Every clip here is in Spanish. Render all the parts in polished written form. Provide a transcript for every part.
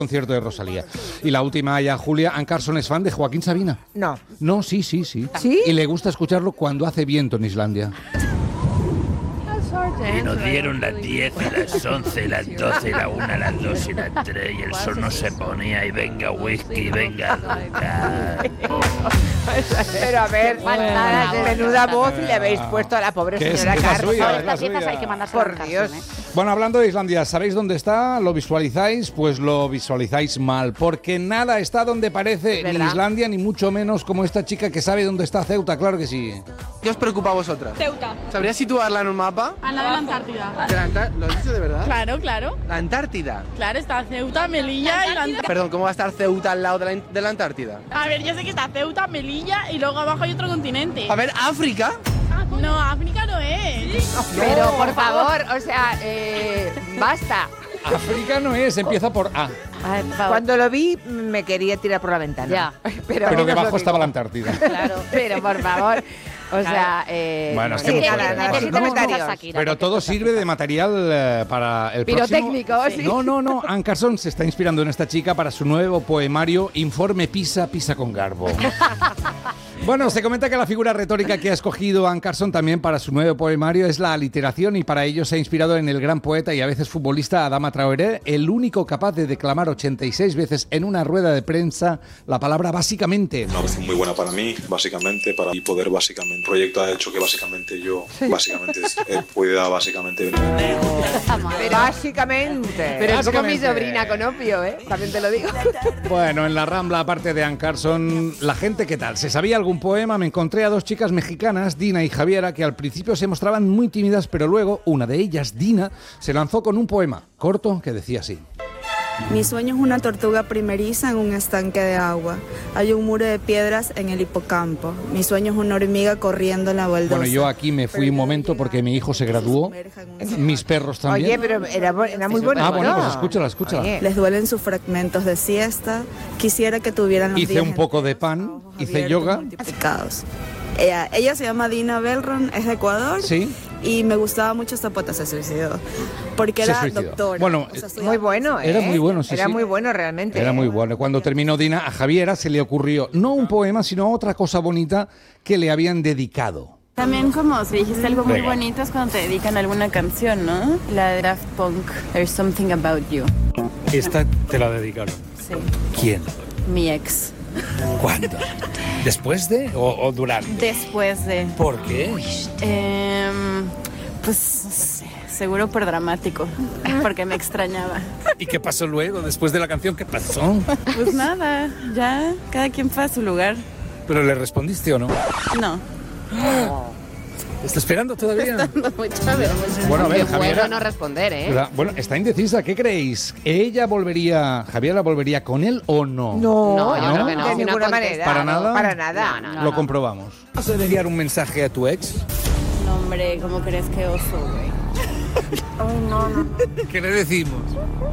concierto de Rosalía. Y la última, ya Julia, Ann Carson es fan de Joaquín Sabina. No. No, sí. ¿Sí? Y le gusta escucharlo cuando hace viento en Islandia. Y nos dieron las 10, las 11, las 12, la 1, las 2 y las 3 y el sol no se ponía y venga whisky, venga Pero a ver, menuda voz le habéis puesto a la pobre señora Carson. Estas fiestas hay que mandarse Por Dios. Bueno, hablando de Islandia, ¿sabéis dónde está? ¿Lo visualizáis? Pues lo visualizáis mal, porque nada está donde parece, ni Islandia, ni mucho menos como esta chica que sabe dónde está Ceuta, claro que sí. ¿Qué os preocupa a vosotras? Ceuta. ¿Sabrías situarla en un mapa? Al lado de la Antártida. ¿Lo has dicho de verdad? Claro. La Antártida. Claro, está Ceuta, Melilla y la Antártida. Perdón, ¿cómo va a estar Ceuta al lado de la Antártida? A ver, yo sé que está Ceuta, Melilla y luego abajo hay otro continente. A ver, ¿África? No, África no es. Pero, por favor, o sea, basta. África no es, empieza por A. Cuando lo vi, me quería tirar por la ventana. Ya. Pero debajo estaba la Antártida. Claro. Pero, por favor, o sea... Bueno, es que sí, mucho nada, tiempo. necesito No, comentarios. Pero todo sirve de material para el Pirotécnico, próximo... sí. No. Ann Carson se está inspirando en esta chica para su nuevo poemario Informe Pisa con Garbo. Bueno, se comenta que la figura retórica que ha escogido Ann Carson también para su nuevo poemario es la aliteración, y para ello se ha inspirado en el gran poeta y a veces futbolista Adama Traoré, el único capaz de declamar 86 veces en una rueda de prensa la palabra básicamente. Una opción muy buena para mí, básicamente, para poder básicamente. El proyecto ha hecho que básicamente yo pueda básicamente venir. Básicamente. Pero es como mi sobrina con opio, también te lo digo. Bueno, en la Rambla, aparte de Ann Carson, la gente, ¿qué tal? ¿Se sabía algún poema? Me encontré a dos chicas mexicanas, Dina y Javiera, que al principio se mostraban muy tímidas, pero luego una de ellas, Dina, se lanzó con un poema corto que decía así. Mi sueño es una tortuga primeriza en un estanque de agua. Hay un muro de piedras en el hipocampo. Mi sueño es una hormiga corriendo en la baldosa. Bueno, yo aquí me fui un momento porque mi hijo se graduó, mis perros también. Oye, pero era muy bonito. Ah, bueno, pues escúchala. Oye. Les duelen sus fragmentos de siesta. Quisiera que tuvieran los Hice días un poco de pan, hice yoga. Multiplicados. Ella se llama Dina Belron, es de Ecuador. Sí. Y me gustaba mucho esta poeta, se suicidó. Porque era doctora. Bueno, muy bueno, Era muy bueno, sí. Era muy bueno realmente. Era muy bueno. Cuando terminó Dina, a Javiera se le ocurrió no un poema, sino otra cosa bonita que le habían dedicado. También, como si dijiste algo muy bonito, es cuando te dedican alguna canción, ¿no? La de Daft Punk, There's Something About You. Esta te la dedicaron. Sí. ¿Quién? Mi ex. ¿Cuándo? ¿Después de o durante? Después de. ¿Por qué? Pues, no sé, seguro por dramático, porque me extrañaba. ¿Y qué pasó luego, después de la canción? ¿Qué pasó? Pues nada, ya, cada quien fue a su lugar. ¿Pero le respondiste o no? No. ¿Está esperando todavía? Bueno, a ver, Qué bueno no responder, Bueno, está indecisa. ¿Qué creéis? ¿Javiera volvería con él o no? No, yo creo que no. de ninguna manera. ¿Para nada? Para nada. No. Lo comprobamos. ¿Vas a enviar un mensaje a tu ex? No, hombre, ¿cómo crees que oso, güey? ¿Qué le decimos?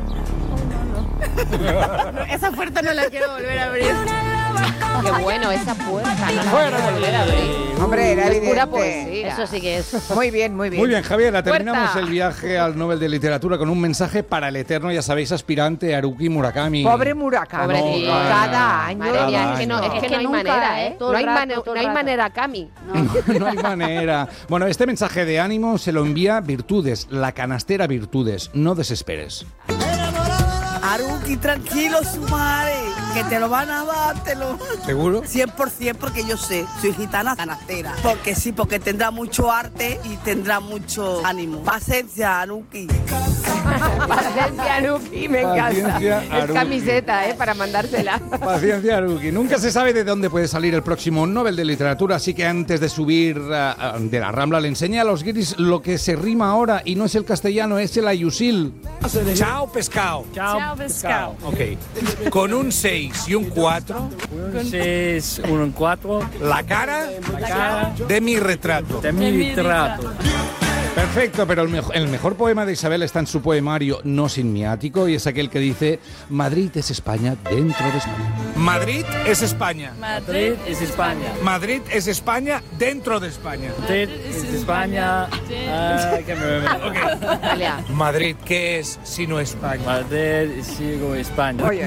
Esa puerta no la quiero volver a abrir. Qué bueno, esa puerta. No la Fuera quiero volver a abrir. Hombre, era Es evidente. pura poesía. Eso sí que es. Muy bien. Muy bien, Javiera, terminamos Puerta. el viaje al Nobel de Literatura con un mensaje para el eterno, ya sabéis, aspirante Haruki Murakami. Pobre Murakami. Pobre tío. Cada año. Madre mía, es que no Es hay nunca, manera, Todo No el hay, rato, todo no el hay rato. manera, Cami. No hay manera. Bueno, este mensaje de ánimo se lo envía Virtudes, la canastera Virtudes. No desesperes. Haruki, tranquilo, su madre, que te lo van a dar, ¿Seguro? 100%, porque yo sé, soy gitana canastera. Porque sí, porque tendrá mucho arte y tendrá mucho ánimo. Paciencia, Haruki. Paciencia, Haruki, me encanta. Paciencia, Es Haruki. camiseta, para mandársela. Paciencia, Haruki. Nunca se sabe de dónde puede salir el próximo Nobel de Literatura, así que antes de subir de la Rambla le enseñé a los guiris lo que se rima ahora, y no es el castellano, es el ayusil. Chao, pescado. Chao, pescado. Ok. Con un 6 y un 4. Un 6, un 4. La cara La cara de mi retrato. de mi retrato. Perfecto, pero el mejor poema de Isabel está en su poemario No sin mi ático y es aquel que dice Madrid es España dentro de España. Madrid es España. Madrid es España. Madrid es España dentro de España. Madrid es España. Madrid, ¿qué es si no España? Madrid es España. Oye,